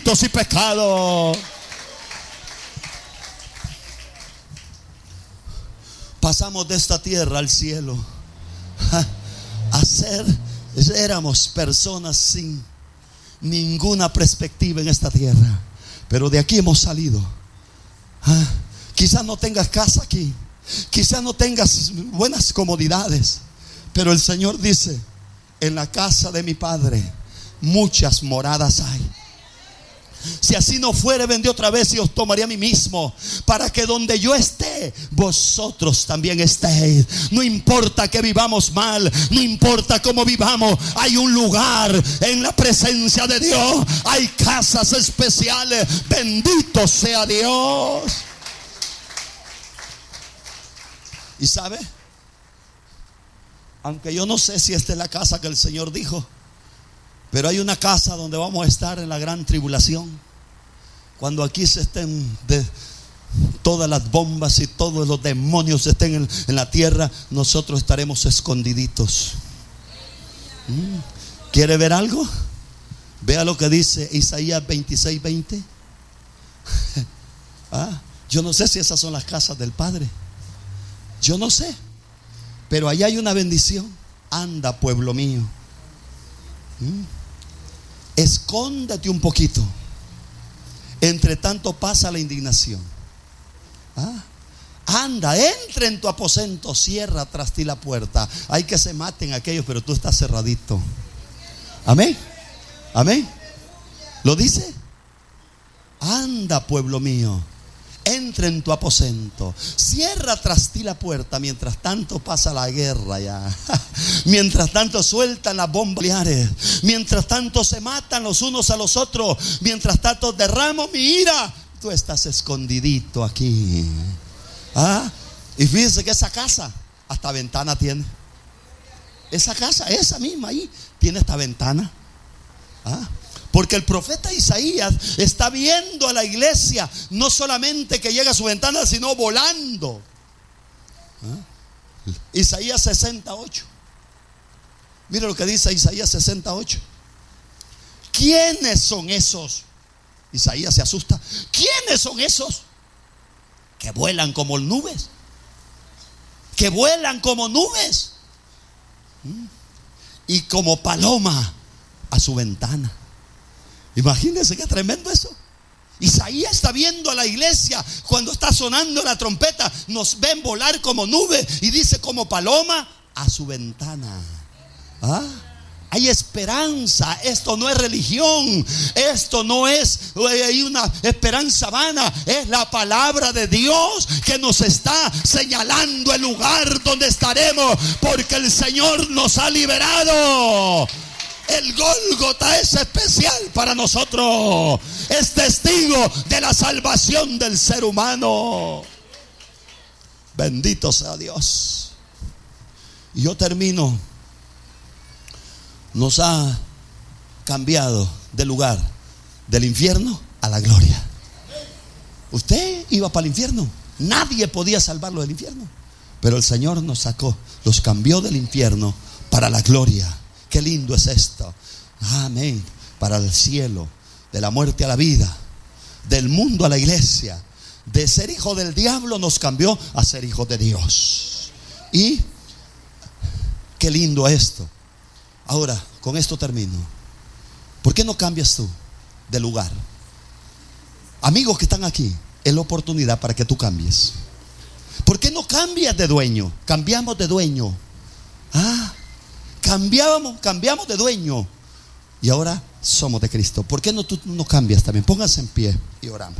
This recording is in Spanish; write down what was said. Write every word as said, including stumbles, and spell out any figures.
delitos y pecados. Pasamos de esta tierra al cielo. A ser, éramos personas sin ninguna perspectiva en esta tierra, pero de aquí hemos salido. Ah, quizás no tengas casa aquí, quizás no tengas buenas comodidades, pero el Señor dice: en la casa de mi Padre muchas moradas hay. Si así no fuere, vendré otra vez y os tomaré a mí mismo, para que donde yo esté, vosotros también estéis. No importa que vivamos mal, no importa cómo vivamos, hay un lugar en la presencia de Dios. Hay casas especiales. Bendito sea Dios. ¿Y sabe? Aunque yo no sé si esta es la casa que el Señor dijo, pero hay una casa donde vamos a estar en la gran tribulación. Cuando aquí se estén de todas las bombas y todos los demonios estén en, en la tierra, nosotros estaremos escondiditos. ¿Mm? ¿Quiere ver algo? Vea lo que dice Isaías veintiséis veinte. Ah, yo no sé si esas son las casas del Padre. Yo no sé. Pero allá hay una bendición. Anda, pueblo mío. ¿Mm? Escóndete un poquito. Entre tanto pasa la indignación. ¿Ah? Anda, entra en tu aposento, cierra tras ti la puerta. Hay que se maten aquellos, pero tú estás cerradito. Amén. Amén. ¿Lo dice? Anda, pueblo mío, entra en tu aposento, cierra tras ti la puerta. Mientras tanto pasa la guerra ya. Mientras tanto sueltan las bombas nucleares. Mientras tanto se matan los unos a los otros. Mientras tanto derramo mi ira. Tú estás escondidito aquí. ¿Ah? Y fíjense que esa casa hasta ventana tiene. Esa casa, esa misma ahí, tiene esta ventana. ¿Ah? Porque el profeta Isaías está viendo a la iglesia, no solamente que llega a su ventana, sino volando. ¿Ah? Isaías sesenta y ocho. Mira lo que dice Isaías sesenta y ocho. ¿Quiénes son esos? Isaías se asusta. ¿Quiénes son esos que vuelan como nubes? Que vuelan como nubes. ¿Mm? Y como paloma a su ventana. Imagínense qué tremendo eso. Isaías está viendo a la iglesia cuando está sonando la trompeta. Nos ven volar como nube y dice como paloma a su ventana. ¿Ah? Hay esperanza. Esto no es religión. Esto no es hay una esperanza vana. Es la palabra de Dios que nos está señalando el lugar donde estaremos, porque el Señor nos ha liberado. El Gólgota es especial para nosotros. Es testigo de la salvación del ser humano. Bendito sea Dios. Y yo termino. Nos ha cambiado de lugar, del infierno a la gloria. Usted iba para el infierno. Nadie podía salvarlo del infierno. Pero el Señor nos sacó, los cambió del infierno para la gloria. Qué lindo es esto. Amén. Para el cielo, de la muerte a la vida, del mundo a la iglesia. De ser hijo del diablo nos cambió a ser hijo de Dios. Y qué lindo esto. Ahora, con esto termino. ¿Por qué no cambias tú de lugar? Amigos que están aquí, es la oportunidad para que tú cambies. ¿Por qué no cambias de dueño? Cambiamos de dueño. Ah, cambiamos, cambiamos de dueño. Y ahora somos de Cristo. ¿Por qué no tú no cambias también? Pónganse en pie y oramos.